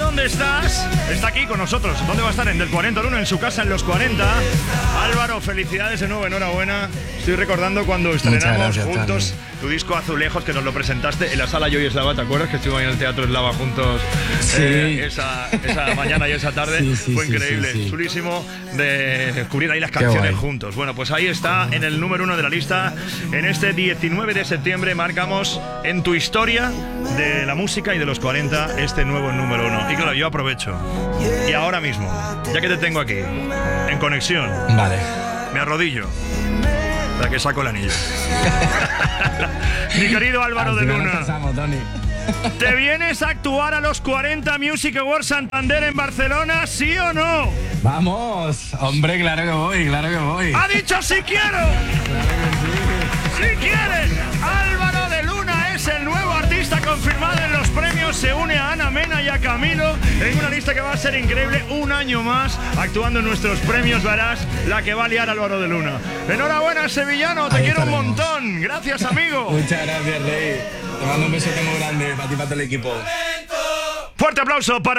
¿dónde estás? Está aquí con nosotros. ¿Dónde va a estar? En Del 40 al 1, en su casa, en los 40. Álvaro, felicidades de nuevo, enhorabuena. Estoy recordando cuando estrenamos juntos tu disco Azulejos, que nos lo presentaste en la sala Yo y Eslava, ¿te acuerdas? Que estuvimos ahí en el Teatro Eslava juntos esa mañana y esa tarde. Fue increíble, chulísimo de descubrir ahí las canciones juntos. Bueno, pues ahí está, en el número 1 de la lista. En este 19 de septiembre marcamos en tu historia de la música y de los 40 este nuevo número 1. Y claro, yo aprovecho. Y ahora mismo, ya que te tengo aquí, en conexión, me arrodillo para que saco el anillo. Mi querido Álvaro de Luna, ¿te vienes a actuar a los 40 Music Awards Santander en Barcelona, sí o no? Vamos, hombre, claro que voy. ¡Ha dicho sí quiero! ¡Sí quieren! Álvaro de Luna es el nuevo artista confirmado en los premios. Se une a Ana Mena y a Camilo en una lista que va a ser increíble. Un año más actuando en nuestros premios. Verás la que va a liar Álvaro de Luna. Enhorabuena, sevillano. Te quiero un montón. Gracias, amigo. Muchas gracias, Rey. Te mando un besote muy grande para ti y para todo el equipo. Fuerte aplauso para